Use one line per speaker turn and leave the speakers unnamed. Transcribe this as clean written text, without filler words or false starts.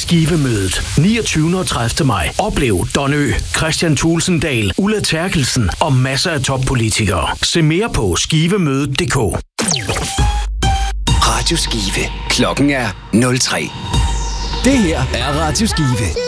Skivemødet 29. og 30. maj. Oplev Don Ø, Christian Tulsendal, Ulla Terkelsen og masser af toppolitikere. Se mere på skivemødet.dk.
Radio Skive. Klokken er 03. Det her er Radio Skive.